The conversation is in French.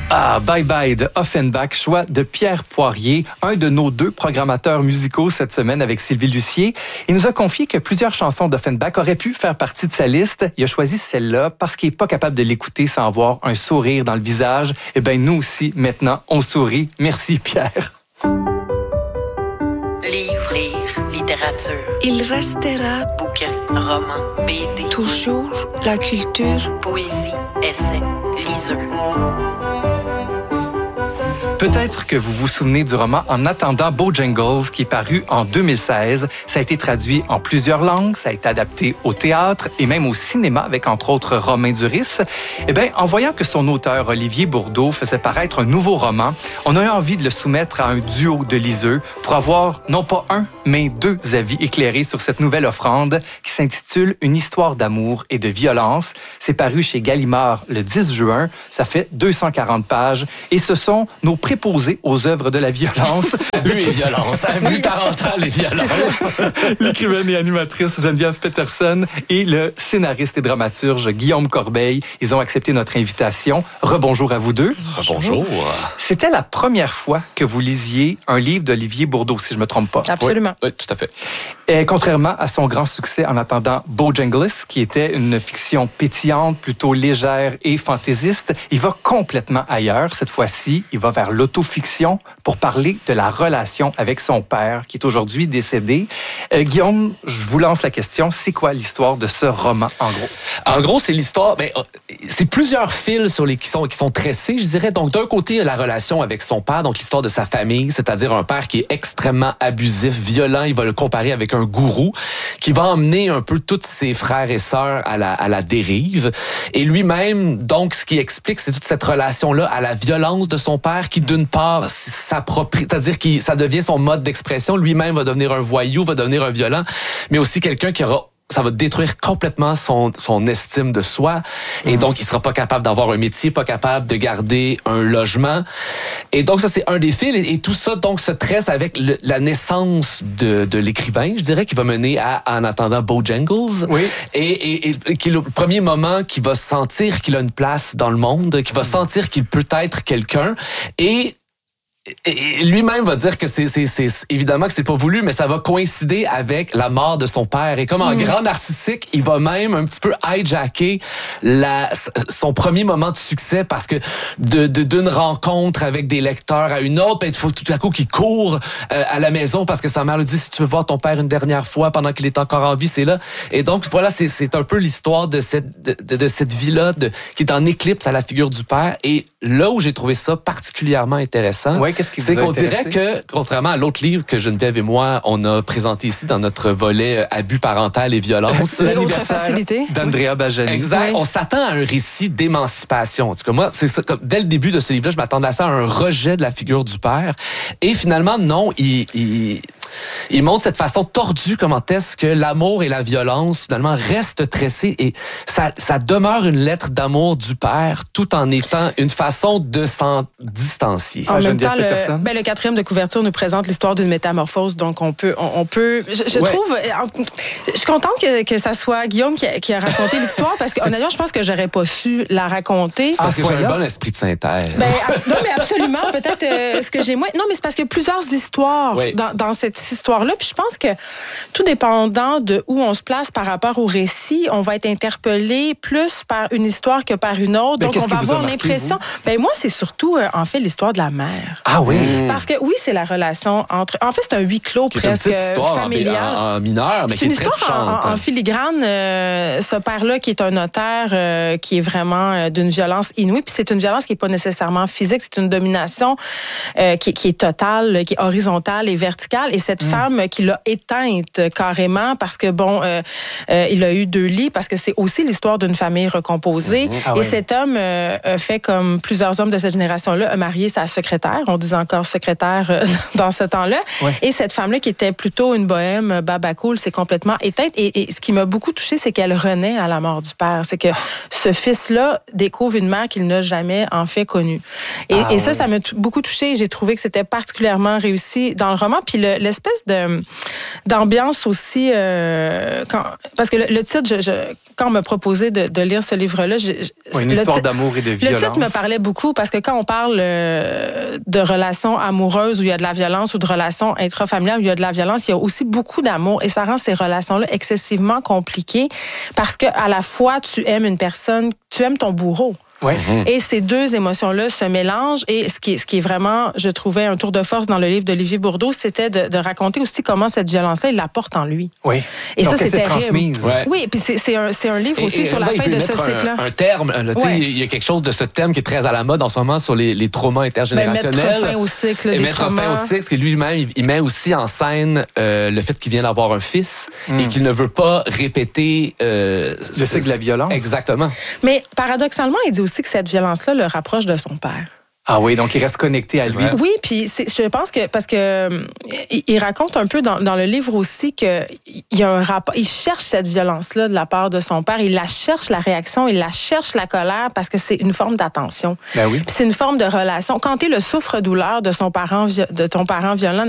Ah, Bye Bye de Offenbach, choix de Pierre Poirier, un de nos 2 programmateurs musicaux cette semaine avec Sylvie Lucier. Il nous a confié que plusieurs chansons d'Offenbach auraient pu faire partie de sa liste. Il a choisi celle-là parce qu'il n'est pas capable de l'écouter sans avoir un sourire dans le visage. Eh bien, nous aussi, maintenant, on sourit. Merci, Pierre. Livre, littérature. Il restera Bouquin, roman, BD. toujours la culture. Poésie, essai, liseux. Peut-être que vous vous souvenez du roman En attendant Bojangles qui est paru en 2016. Ça a été traduit en plusieurs langues, ça a été adapté au théâtre et même au cinéma avec entre autres Romain Duris. Eh bien, en voyant que son auteur Olivier Bourdeau faisait paraître un nouveau roman, on a eu envie de le soumettre à un duo de liseux pour avoir non pas un, mais 2 avis éclairés sur cette nouvelle offrande qui s'intitule Une histoire d'amour et de violence. C'est paru chez Gallimard le 10 juin. Ça fait 240 pages et ce sont nos préposés aux œuvres de la violence. Abus et violence. Abus parental et violence. L'écrivaine et animatrice Geneviève Peterson et le scénariste et dramaturge Guillaume Corbeil. Ils ont accepté notre invitation. Rebonjour à vous 2. Bonjour. C'était la première fois que vous lisiez un livre d'Olivier Bourdeau, si je me trompe pas. Absolument. Oui, tout à fait. Et contrairement à son grand succès En attendant Bojangles, qui était une fiction pétillante, plutôt légère et fantaisiste, il va complètement ailleurs. Cette fois-ci, il va vers l'autofiction pour parler de la relation avec son père, qui est aujourd'hui décédé. Guillaume, je vous lance la question. C'est quoi l'histoire de ce roman, en gros? En gros, c'est l'histoire... c'est plusieurs fils sur qui sont tressés, je dirais. Donc, d'un côté, la relation avec son père, donc l'histoire de sa famille, c'est-à-dire un père qui est extrêmement abusif, violent. Il va le comparer avec un gourou qui va emmener un peu tous ses frères et sœurs à la dérive. Et lui-même, donc, ce qui explique, c'est toute cette relation-là à la violence de son père qui, d'une part, c'est-à-dire que ça devient son mode d'expression. Lui-même va devenir un voyou, va devenir un violent, mais aussi quelqu'un qui aura... Ça va détruire complètement son estime de soi. Et donc, il sera pas capable d'avoir un métier, pas capable de garder un logement. Et donc, ça, c'est un des fils. Et tout ça, donc, se tresse avec la naissance de l'écrivain, je dirais, qui va mener à En attendant Bojangles. Oui. Et qui est le premier moment qu'il va sentir qu'il a une place dans le monde, qu'il va sentir qu'il peut être quelqu'un. Et lui-même va dire que c'est évidemment que c'est pas voulu, mais ça va coïncider avec la mort de son père. Et comme un grand narcissique, il va même un petit peu hijacker son premier moment de succès parce que d'une rencontre avec des lecteurs à une autre, il faut tout à coup qu'il court à la maison parce que sa mère lui dit si tu veux voir ton père une dernière fois pendant qu'il est encore en vie, c'est là. Et donc voilà, c'est un peu l'histoire de cette vie-là qui est en éclipse à la figure du père. Et là où j'ai trouvé ça particulièrement intéressant, c'est qu'on dirait que, contrairement à l'autre livre que Geneviève et moi, on a présenté ici dans notre volet Abus parental et violence, l'anniversaire d'Andrea Bajani. Exact. On s'attend à un récit d'émancipation. En tout cas, moi, c'est ça. Dès le début de ce livre-là, je m'attendais à ça, à un rejet de la figure du père. Et finalement, non, il montre cette façon tordue comment est-ce que l'amour et la violence, finalement, restent tressés. Et ça demeure une lettre d'amour du père, tout en étant une façon de s'en distancier. En même temps, le 4e de couverture nous présente l'histoire d'une métamorphose. Donc, on peut. Je trouve. Je suis contente que ça soit Guillaume qui a raconté l'histoire parce que, honnêtement, je pense que j'aurais pas su la raconter. C'est parce que j'ai un bon esprit de synthèse. Non, mais absolument. Peut-être ce que j'ai moins. Non, mais c'est parce qu'il y a plusieurs histoires dans cette histoire-là. Puis je pense que tout dépendant de où on se place par rapport au récit, on va être interpellé plus par une histoire que par une autre. Donc, on va avoir l'impression. Moi, c'est surtout, en fait, l'histoire de la mère. Ah oui? Parce que oui, c'est la relation entre... En fait, c'est un huis clos presque familial. En mineur, mais c'est une histoire en filigrane. Ce père-là, qui est un notaire, qui est vraiment d'une violence inouïe. Puis c'est une violence qui n'est pas nécessairement physique. C'est une domination qui est totale, qui est horizontale et verticale. Et cette femme qui l'a éteinte carrément parce que, il a eu 2 lits, parce que c'est aussi l'histoire d'une famille recomposée. Cet homme fait comme plusieurs hommes de cette génération-là, a marié sa secrétaire. on disait encore secrétaire dans ce temps-là. Ouais. Et cette femme-là, qui était plutôt une bohème, baba cool, s'est complètement éteinte. Et ce qui m'a beaucoup touchée, c'est qu'elle renaît à la mort du père. C'est que ce fils-là découvre une mère qu'il n'a jamais en fait connue. Et ça m'a beaucoup touchée. J'ai trouvé que c'était particulièrement réussi dans le roman. Puis l'espèce d'ambiance aussi, parce que le titre, quand on m'a proposé de lire ce livre-là, une histoire d'amour et de violence. Le titre me parlait beaucoup parce que quand on parle de relations amoureuses où il y a de la violence ou de relations intrafamiliales où il y a de la violence, il y a aussi beaucoup d'amour et ça rend ces relations-là excessivement compliquées parce que à la fois tu aimes une personne, tu aimes ton bourreau. Ouais. Et ces deux émotions-là se mélangent. Et ce qui est vraiment, je trouvais, un tour de force dans le livre d'Olivier Bourdeau, c'était de raconter aussi comment cette violence-là, il la porte en lui. Oui. Et donc, ça, c'est terrible. transmise. Ouais. Oui, puis c'est un livre aussi sur la fin de ce cycle-là. Un terme, là, Ouais. il y a quelque chose de ce thème qui est très à la mode en ce moment sur les traumas intergénérationnels. Mettre fin au cycle Et des mettre fin traumas. au cycle, parce que lui-même, il met aussi en scène le fait qu'il vient d'avoir un fils et qu'il ne veut pas répéter Le cycle de la violence. Exactement. Mais paradoxalement, il dit aussi que cette violence-là le rapproche de son père. Ah oui, donc il reste connecté à lui. Ouais. Oui, puis je pense que parce que il raconte un peu dans le livre aussi que il y a un rapport. Il cherche cette violence-là de la part de son père. Il la cherche la réaction, il la cherche la colère parce que c'est une forme d'attention. Ben oui. Puis c'est une forme de relation. Quand t'es le souffre-douleur de ton parent violent,